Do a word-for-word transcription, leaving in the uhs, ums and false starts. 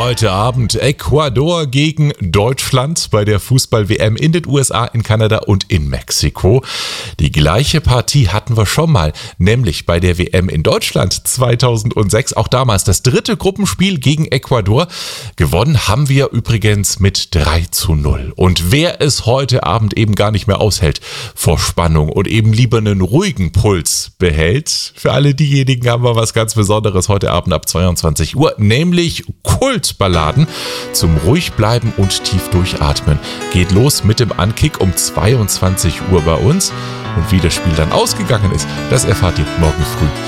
Heute Abend Ecuador gegen Deutschland bei der Fußball-W M in den U S A, in Kanada und in Mexiko. Die gleiche Partie hatten wir schon mal, nämlich bei der W M in Deutschland zweitausendsechs. Auch damals das dritte Gruppenspiel gegen Ecuador. Gewonnen haben wir übrigens mit drei zu null. Und wer es heute Abend eben gar nicht mehr aushält vor Spannung und eben lieber einen ruhigen Puls behält, für alle diejenigen haben wir was ganz Besonderes heute Abend ab zweiundzwanzig Uhr, nämlich Kultballaden zum Ruhigbleiben und tief durchatmen. Geht los mit dem Ankick um zweiundzwanzig Uhr bei uns. Und wie das Spiel dann ausgegangen ist, das erfahrt ihr morgen früh